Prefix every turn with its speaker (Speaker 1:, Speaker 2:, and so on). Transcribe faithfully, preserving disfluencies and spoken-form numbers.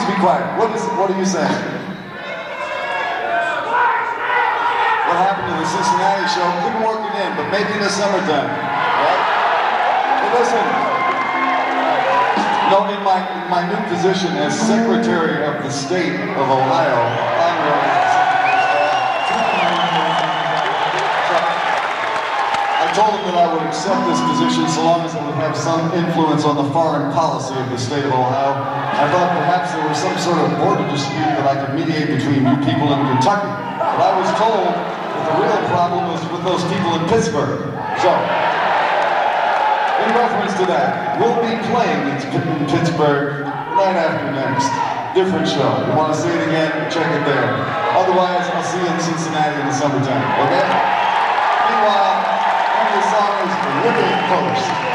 Speaker 1: be quiet. What is? What are you saying? What happened to the Cincinnati show? Couldn't work it in, but maybe in the summertime, right? But listen. No, in my in my new position as Secretary of the State of Ohio, I'm really. I told him that I would accept this position so long as it would have some influence on the foreign policy of the state of Ohio. I thought perhaps there was some sort of border dispute that I could mediate between you people in Kentucky. But I was told that the real problem was with those people in Pittsburgh. So, in reference to that, we'll be playing in Pittsburgh right after next. Different show. You want to see it again? Check it there. Otherwise, I'll see you in Cincinnati in the summertime. Okay? Meanwhile, the song is Living Post.